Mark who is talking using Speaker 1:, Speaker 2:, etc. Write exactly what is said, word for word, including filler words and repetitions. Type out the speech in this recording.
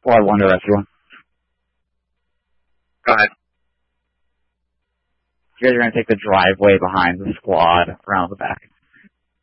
Speaker 1: Well, I want to rescue one.
Speaker 2: Go ahead.
Speaker 1: You guys are going to take the driveway behind the squad around the back.